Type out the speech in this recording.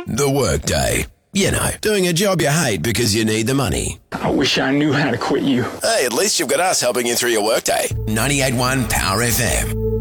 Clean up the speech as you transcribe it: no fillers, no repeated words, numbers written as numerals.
The Workday. You know, doing a job you hate because you need the money. I wish I knew how to quit you. Hey, at least you've got us helping you through your workday. 98.1 Power FM.